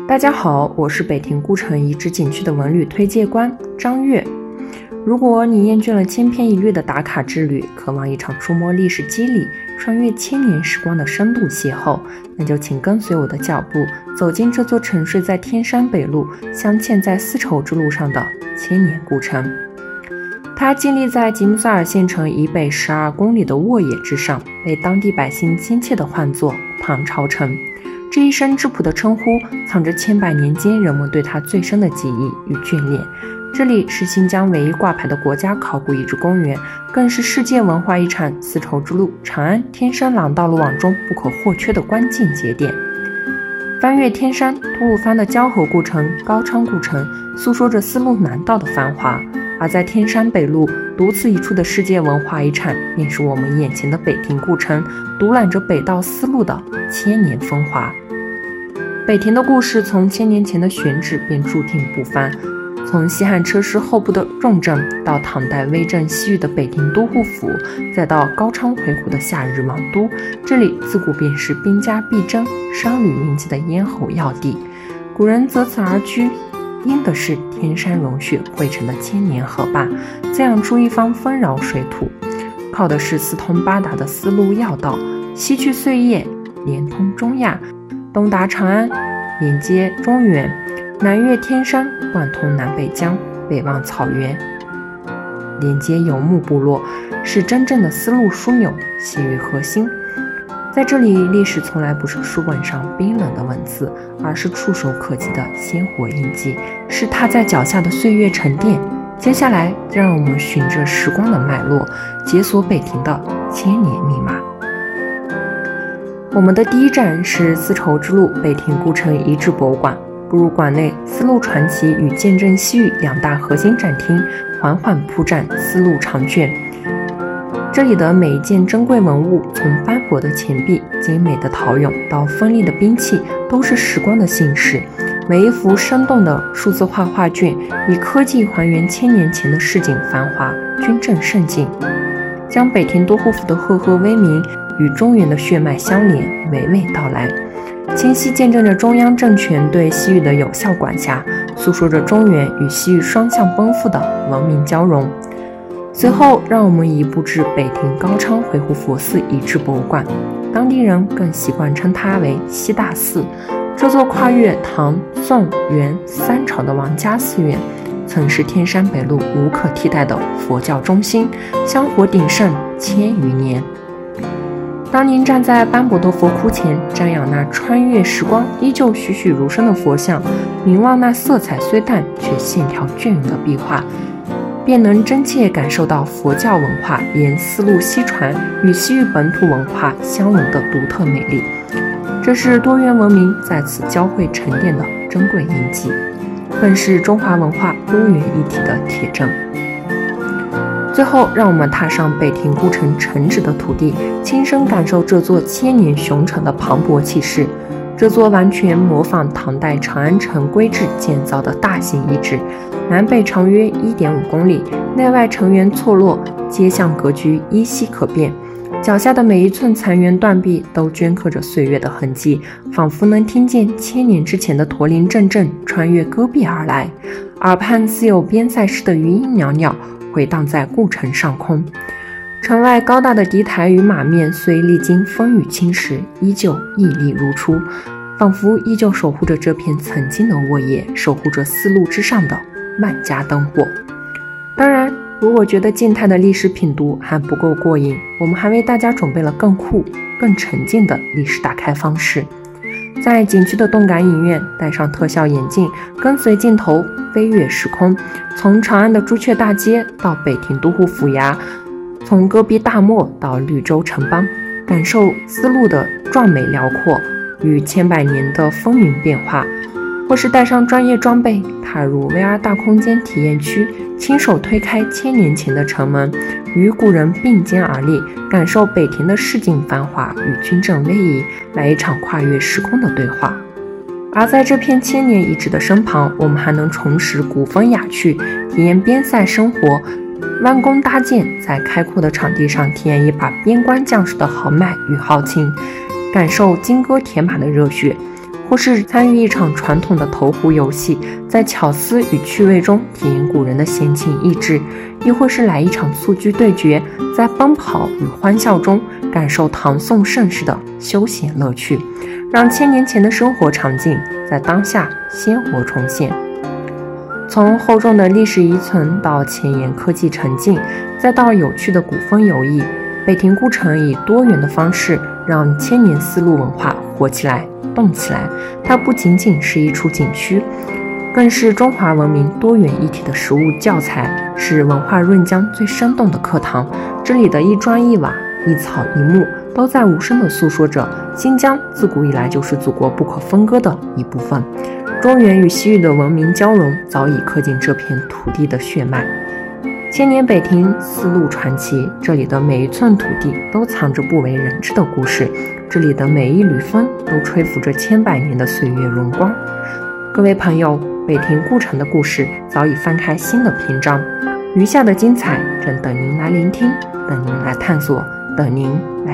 大家好，我是北亭故城遗址景区的文旅推介官张悦。如果你厌倦了千篇一律的打卡之旅，渴望一场触摸历史肌理、穿越千年时光的深度邂逅，那就请跟随我的脚步，走进这座沉睡在天山北麓、镶嵌在丝绸之路上的千年古城。它建立在吉木萨尔县城以北12公里的沃野之上，被当地百姓亲切地唤作唐朝城。这一生质朴的称呼，藏着千百年间人们对它最深的记忆与眷恋。这里是新疆唯一挂牌的国家考古遗址公园，更是世界文化遗产丝绸之路长安天山廊道路网中不可或缺的关键节点。翻越天山，吐鲁番的交河故城、高昌故城诉说着丝路南道的繁华，而在天山北麓独此一处的世界文化遗产，便是我们眼前的北亭故城，独揽着北道丝路的千年风华。北亭的故事从千年前的选址便注定不凡，从西汉车师后部的重镇，到唐代威震西域的北亭都护府，再到高昌回鹘的夏日王都，这里自古便是兵家必争、商旅云集的咽喉要地。古人择此而居，因的是天山融雪汇成的千年河坝，滋养出一方丰饶水土；靠的是四通八达的丝路要道，西去碎叶，连通中亚，东达长安，连接中原，南越天山，贯通南北疆，北望草原，连接游牧部落，是真正的丝路枢纽，西域核心。在这里，历史从来不是书本上冰冷的文字，而是触手可及的鲜活印记，是踏在脚下的岁月沉淀。接下来，就让我们循着时光的脉络，解锁北亭的千年密码。我们的第一站是丝绸之路北亭故城遗址博物馆。步入馆内，丝路传奇与见证西域两大核心展厅缓缓铺展丝路长卷。这里的每一件珍贵文物，从斑驳的钱币、精美的陶俑到锋利的兵器，都是时光的信使。每一幅生动的数字化画卷，以科技还原千年前的市井繁华、军政盛景，将北亭都护府的赫赫威名与中原的血脉相连，娓娓道来，清晰见证着中央政权对西域的有效管辖，诉说着中原与西域双向奔赴的文明交融。随后，让我们移步至北亭高昌回鹘佛寺遗址博物馆，当地人更习惯称它为西大寺。这座跨越唐、宋、元三朝的王家寺院，曾是天山北麓无可替代的佛教中心，香火鼎盛千余年。当您站在斑驳的佛窟前，瞻仰那穿越时光依旧栩栩如生的佛像，凝望那色彩虽淡却线条隽永的壁画，便能真切感受到佛教文化沿丝路西传与西域本土文化相融的独特美丽。这是多元文明在此交汇沉淀的珍贵印记，更是中华文化多元一体的铁证。最后，让我们踏上北亭故城城址的土地，亲身感受这座千年雄城的磅礴气势。这座完全模仿唐代长安城规制建造的大型遗址，南北长约 1.5 公里，内外城垣错落，街巷格局依稀可辨。脚下的每一寸残垣断壁都镌刻着岁月的痕迹，仿佛能听见千年之前的驼铃阵阵穿越戈壁而来，耳畔似有边塞式的余音袅袅回荡在故城上空。城外高大的敌台与马面虽历经风雨侵蚀，依旧屹立如初，仿佛依旧守护着这片曾经的沃野，守护着丝路之上的万家灯火。当然，如果觉得静态的历史品读还不够过瘾，我们还为大家准备了更酷、更沉浸的历史打开方式。在景区的动感影院，戴上特效眼镜，跟随镜头飞越时空，从长安的朱雀大街到北亭都护府衙，从戈壁大漠到绿洲城邦，感受丝路的壮美辽阔与千百年的风云变化。或是带上专业装备，踏入 VR 大空间体验区，亲手推开千年前的城门，与古人并肩而立，感受北亭的市井繁华与军政威仪，来一场跨越时空的对话。而在这片千年遗址的身旁，我们还能重拾古风雅趣，体验边塞生活，弯弓搭箭，在开阔的场地上体验一把边关将士的豪迈与豪情，感受金戈铁马的热血。 或是参与一场传统的投壶游戏，在巧思与趣味中体验古人的闲情逸致，亦或是来一场蹴鞠对决，在奔跑与欢笑中感受唐宋盛世的休闲乐趣，让千年前的生活场景在当下鲜活重现。从厚重的历史遗存到前沿科技沉浸，再到有趣的古风游艺，北亭故城以多元的方式让千年丝路文化活起来、动起来。它不仅仅是一处景区，更是中华文明多元一体的实物教材，是文化润浆最生动的课堂。这里的一砖一瓦、一草一木，都在无声地诉说着新疆自古以来就是祖国不可分割的一部分。中原与西域的文明交融，早已刻进这片土地的血脉。千年北亭丝路传奇，这里的每一寸土地都藏着不为人知的故事，这里的每一缕风都吹拂着千百年的岁月荣光。各位朋友，北亭故城的故事早已翻开新的篇章，余下的精彩正等您来聆听，等您来探索，等您来